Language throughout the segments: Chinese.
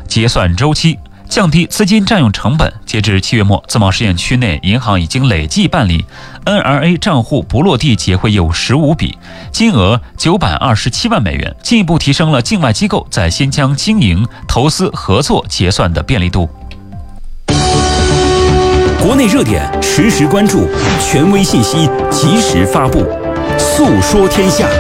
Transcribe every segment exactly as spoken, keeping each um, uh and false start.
结算周期，降低资金占用成本。截至七月末，自贸试验区内银行已经累计办理 N R A 账户不落地结汇业务十五笔，金额九百二十七万美元，进一步提升了境外机构在新疆经营、投资、合作、结算的便利度。 国内热点实时关注，权威信息及时发布，诉说天下。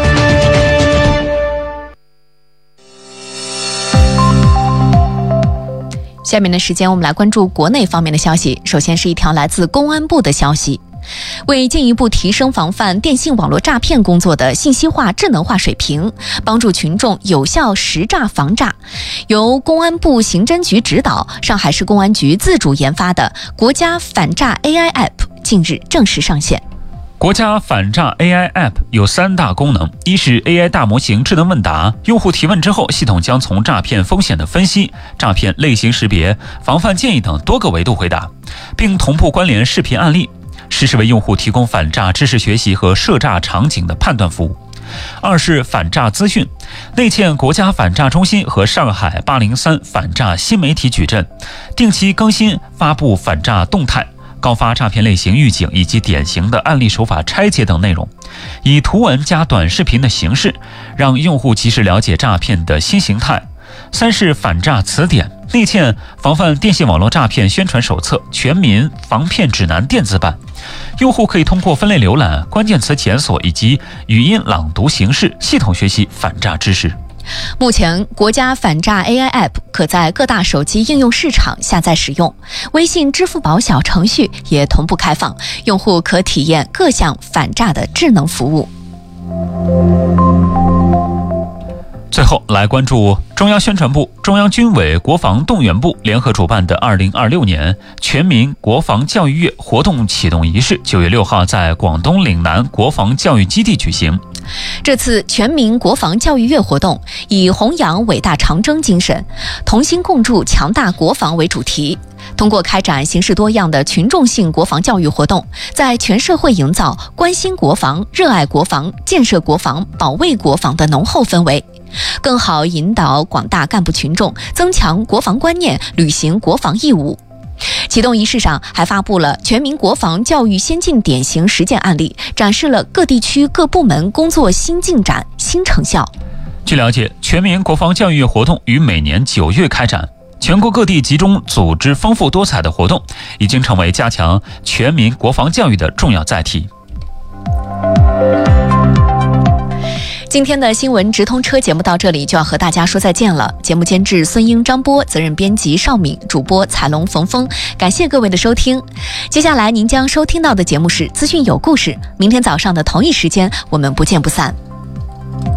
下面的时间我们来关注国内方面的消息。首先是一条来自公安部的消息，为进一步提升防范电信网络诈骗工作的信息化智能化水平，帮助群众有效识诈防诈，由公安部刑侦局指导，上海市公安局自主研发的国家反诈 A I App 近日正式上线。 国家反诈 A I App 有三大功能：一是 A I 大模型智能问答，用户提问之后，系统将从诈骗风险的分析、诈骗类型识别、防范建议等多个维度回答，并同步关联视频案例，实时为用户提供反诈知识学习和涉诈场景的判断服务。二是反诈资讯，内嵌国家反诈中心和上海八零三反诈新媒体矩阵，定期更新发布反诈动态，告发诈骗类型预警以及典型的案例手法拆解等内容，以图文加短视频的形式，让用户及时了解诈骗的新形态。三是反诈词典，内嵌防范电信网络诈骗宣传手册、全民防骗指南电子版，用户可以通过分类浏览、关键词检索以及语音朗读形式，系统学习反诈知识。 目前，国家反诈 A I App 可在各大手机应用市场下载使用，微信、支付宝小程序也同步开放，用户可体验各项反诈的智能服务。 最后来关注中央宣传部、中央军委国防动员部联合主办的二零二六年全民国防教育月活动启动仪式，九月六号在广东岭南国防教育基地举行。 这次全民国防教育月活动以弘扬伟大长征精神、同心共筑强大国防为主题，通过开展形式多样的群众性国防教育活动，在全社会营造关心国防、热爱国防、建设国防、保卫国防的浓厚氛围，更好引导广大干部群众增强国防观念，履行国防义务。启动仪式上还发布了全民国防教育先进典型实践案例，展示了各地区各部门工作新进展、新成效。 据了解，全民国防教育月活动于每年九月开展，全国各地集中组织丰富多彩的活动，已经成为加强全民国防教育的重要载体。 今天的新闻直通车节目到这里就要和大家说再见了。节目监制孙英、张波，责任编辑邵敏，主播彩龙、冯峰。感谢各位的收听。接下来您将收听到的节目是资讯有故事。明天早上的同一时间，我们不见不散。